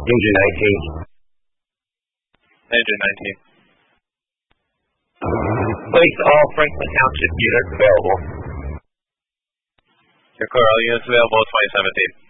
Engine 19. Engine 19. Place all Franklin Township units available. Your car, all units available 2017.